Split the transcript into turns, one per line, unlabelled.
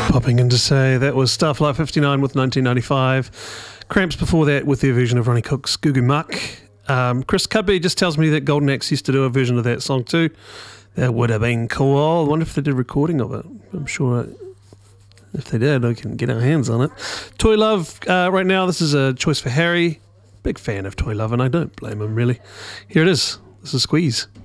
Popping in to say that was Starflight 59 with 1995. Cramps before that with their version of Ronnie Cook's Goo Goo Muck. Chris Cudby just tells me that Golden Axe used to do a version of that song too. That would have been cool. I wonder if they did a recording of it. I'm sure if they did, we can get our hands on it. Toy Love, right now, this is a choice for Harry. Big fan of Toy Love, and I don't blame him, really. Here it is. This is Squeeze.